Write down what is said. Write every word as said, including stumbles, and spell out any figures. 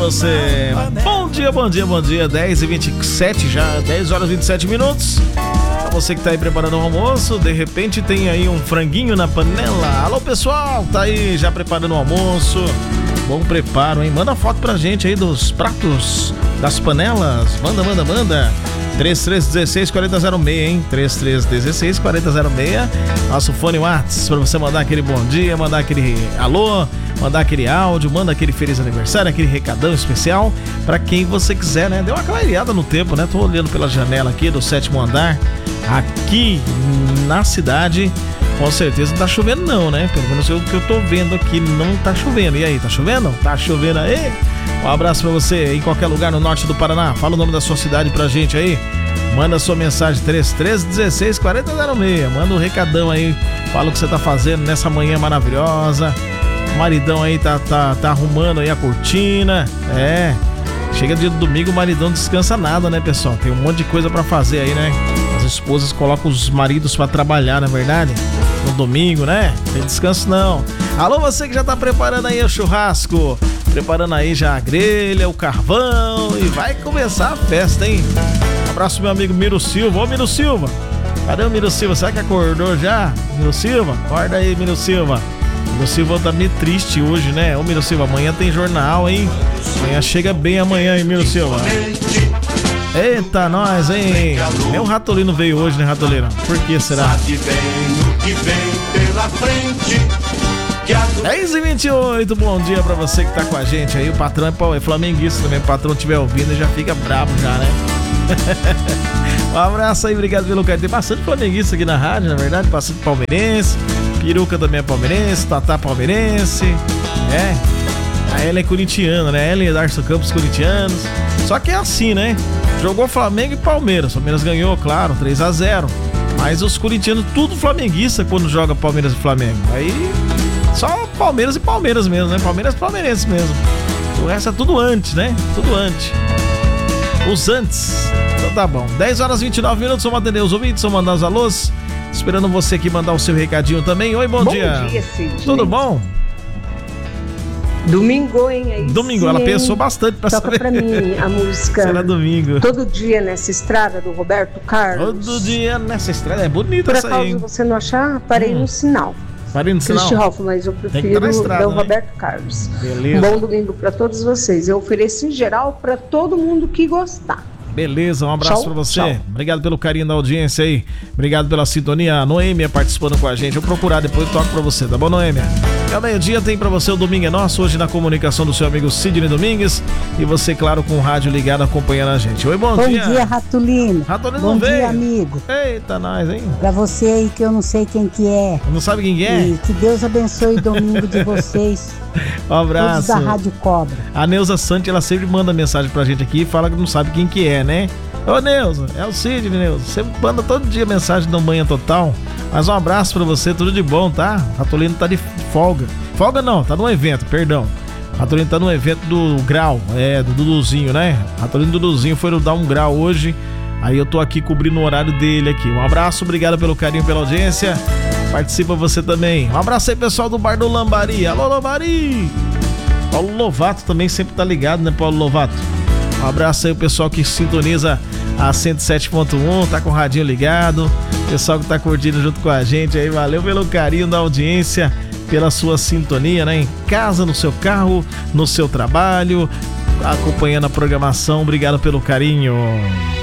Você, bom dia, bom dia, bom dia, dez e vinte e sete já, dez horas e vinte e sete minutos. Pra você que tá aí preparando o almoço, de repente tem aí um franguinho na panela. Alô pessoal, tá aí já preparando o almoço. Bom preparo, hein? Manda foto pra gente aí dos pratos, das panelas. Manda, manda, manda. três três um seis, quatro zero zero seis, hein? três três um seis, quatro zero zero seis. Nosso fone WhatsApp pra você mandar aquele bom dia, mandar aquele alô, mandar aquele áudio, manda aquele feliz aniversário, aquele recadão especial pra quem você quiser, né? Deu uma clareada no tempo, né? Tô olhando pela janela aqui do sétimo andar, aqui na cidade. Com certeza não tá chovendo não, né? Pelo menos o que eu tô vendo aqui não tá chovendo. E aí, tá chovendo? Tá chovendo aí? Um abraço pra você em qualquer lugar no norte do Paraná. Fala o nome da sua cidade pra gente aí. Manda sua mensagem três três um seis, quatro zero zero seis. Manda um recadão aí. Fala o que você tá fazendo nessa manhã maravilhosa. O maridão aí tá, tá, tá arrumando aí a cortina. É. Chega dia do domingo, o maridão descansa nada, né, pessoal? Tem um monte de coisa pra fazer aí, né? As esposas colocam os maridos pra trabalhar, não é verdade? No domingo, né? Não tem descanso não. Alô, você que já tá preparando aí o churrasco, preparando aí já a grelha, o carvão, e vai começar a festa, hein? Um abraço meu amigo Miro Silva. Ô Miro Silva, cadê o Miro Silva? Será que acordou já? Miro Silva, acorda aí, Miro Silva. Miro Silva tá meio triste hoje, né? Ô Miro Silva, amanhã tem jornal, hein? Amanhã chega bem amanhã, hein, Miro Silva? Eita, nós, hein? Nem o Ratolino veio hoje, né, Ratolino? Por que será? dez e vinte e oito, bom dia pra você que tá com a gente aí. O patrão é flamenguista também. O patrão estiver ouvindo já fica bravo já, né? Um abraço aí, obrigado pelo carinho. Tem bastante flamenguista aqui na rádio, na verdade. Bastante palmeirense. Peruca também é palmeirense. Tatá palmeirense. É. A Ela é corintiana, né? Ela e Darcio Campos corintianos. Só que é assim, né? Jogou Flamengo e Palmeiras. O Palmeiras ganhou, claro, três a zero. Mas os corintianos, tudo flamenguista quando joga Palmeiras e Flamengo. Aí, só Palmeiras e Palmeiras mesmo, né? Palmeiras e palmeirense mesmo. O resto é tudo antes, né? Tudo antes. Os antes. Então tá bom. dez horas e vinte e nove minutos, vamos atender os ouvintes, vamos mandar os alôs. Esperando você aqui mandar o seu recadinho também. Oi, bom, bom dia. Bom dia, Cid. Tudo bom? Domingo, hein? Aí domingo, sim, ela pensou bastante pra toca saber. Pra mim a música. Será domingo. Todo dia nessa estrada do Roberto Carlos. Todo dia nessa estrada, é bonita essa aí. Por acaso você não achar, parei hum. no sinal. Parei no sinal? Christian Hoffman, mas eu prefiro estrada, o né? Roberto Carlos. Beleza. Um bom domingo pra todos vocês. Eu ofereço em geral pra todo mundo que gostar. Beleza, um abraço tchau, pra você. Tchau. Obrigado pelo carinho da audiência aí. Obrigado pela sintonia. A Noêmia participando com a gente. Eu vou procurar depois e toco pra você, tá bom, Noêmia? E ao meio-dia tem pra você o Domingo é Nosso, hoje na comunicação do seu amigo Sidney Domingues. E você, claro, com o rádio ligado acompanhando a gente. Oi, bom, bom dia. Bom dia, Ratolino. Ratolino bom não veio. Bom dia, amigo. Eita, nós, hein? Pra você aí que eu não sei quem que é. Não sabe quem que é? E que Deus abençoe o domingo de vocês. Um abraço. Todos da Rádio Cobra. A Neuza Santi, ela sempre manda mensagem pra gente aqui e fala que não sabe quem que é, né? Ô Neuza, é o Sidney, Neuza. Você manda todo dia mensagem do Manhã Total. Mas um abraço pra você, tudo de bom, tá? Ratolino tá de folga. Folga não, tá num evento, perdão. Ratolino tá num evento do Grau, é, do Duduzinho, né? Ratolino Duduzinho foi dar um grau hoje. Aí eu tô aqui cobrindo o horário dele aqui. Um abraço, obrigado pelo carinho, pela audiência. Participa você também. Um abraço aí, pessoal do Bar do Lambari. Alô, Lambari! Paulo Lovato também sempre tá ligado, né, Paulo Lovato? Um abraço aí o pessoal que sintoniza a cento e sete ponto um, tá com o radinho ligado, pessoal que tá curtindo junto com a gente aí, valeu pelo carinho da audiência, pela sua sintonia, né? Em casa, no seu carro, no seu trabalho, acompanhando a programação, obrigado pelo carinho.